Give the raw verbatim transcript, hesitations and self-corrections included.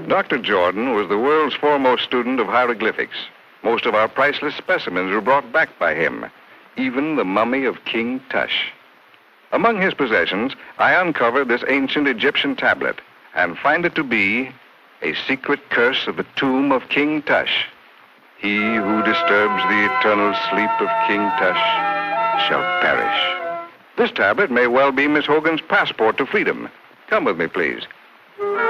Doctor Jordan was the world's foremost student of hieroglyphics. Most of our priceless specimens were brought back by him, even the mummy of King Tush. Among his possessions, I uncovered this ancient Egyptian tablet and find it to be a secret curse of the tomb of King Tush. He who disturbs the eternal sleep of King Tush shall perish. This tablet may well be Miss Hogan's passport to freedom. Come with me, please.